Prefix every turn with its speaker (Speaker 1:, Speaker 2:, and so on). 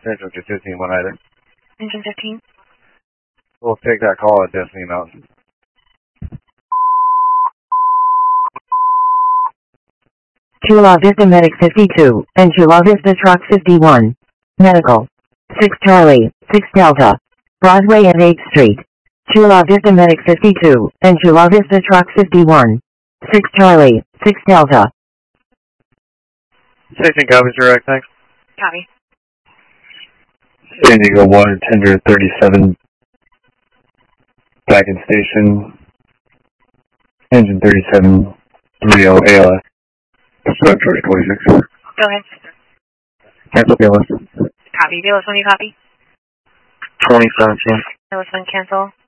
Speaker 1: Central to 15, one either.
Speaker 2: Engine 15.
Speaker 1: We'll take that call at Destiny Mountain.
Speaker 3: Chula Vista Medic 52, and Chula Vista Truck 51. Medical. 6 Charlie, 6 Delta. Broadway and 8th Street. Chula Vista Medic 52, and Chula Vista Truck 51. 6 Charlie, 6 Delta.
Speaker 1: 16 copies direct, thanks.
Speaker 2: Copy.
Speaker 4: Indigo 1, Tender 37. Back in station. Engine 37, 30 ALS.
Speaker 1: Charlie 26.
Speaker 2: Go ahead.
Speaker 1: Cancel BLS.
Speaker 2: Copy. BLS 1, you copy?
Speaker 1: 2017.
Speaker 2: BLS 1, cancel.